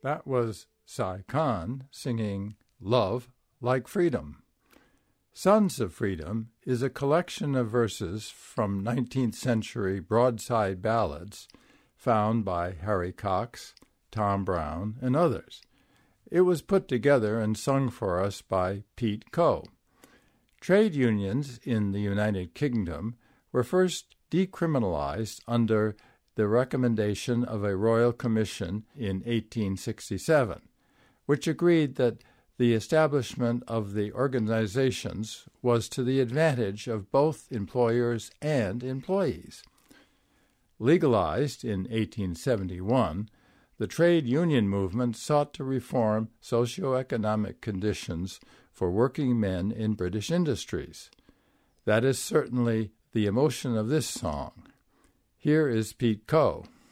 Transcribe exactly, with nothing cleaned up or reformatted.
That was Sai Khan singing Love Like Freedom. Sons of Freedom is a collection of verses from nineteenth century broadside ballads found by Harry Cox, Tom Brown, and others. It was put together and sung for us by Pete Coe. Trade unions in the United Kingdom were first decriminalized under the recommendation of a royal commission in eighteen sixty-seven, which agreed that the establishment of the organizations was to the advantage of both employers and employees. Legalized in eighteen seventy-one, the trade union movement sought to reform socioeconomic conditions for working men in British industries. That is certainly the emotion of this song. Here is Pete Coe.